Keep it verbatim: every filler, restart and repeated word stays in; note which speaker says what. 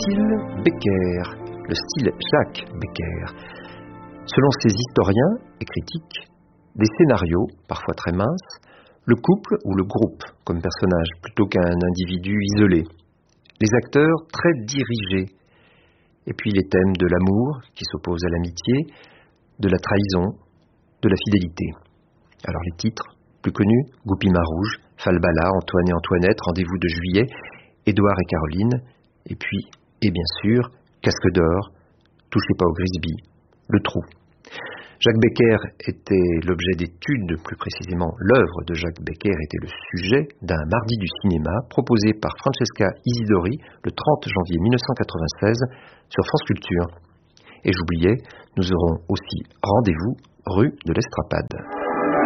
Speaker 1: style Becker, le style Jacques Becker. Selon ces historiens et critiques, des scénarios, parfois très minces, le couple ou le groupe comme personnage plutôt qu'un individu isolé, les acteurs très dirigés, et puis les thèmes de l'amour qui s'oppose à l'amitié, de la trahison, de la fidélité. Alors les titres plus connus, Goupil-Main Rouge, Falbala, Antoine et Antoinette, Rendez-vous de juillet, Édouard et Caroline, et puis, et bien sûr, Casque d'or, Touchez pas au Grisby, Le Trou. Jacques Becker était l'objet d'études, plus précisément l'œuvre de Jacques Becker était le sujet d'un mardi du cinéma proposé par Francesca Isidori le trente janvier mille neuf cent quatre-vingt-seize sur France Culture. Et j'oubliais, nous aurons aussi rendez-vous rue de l'Estrapade.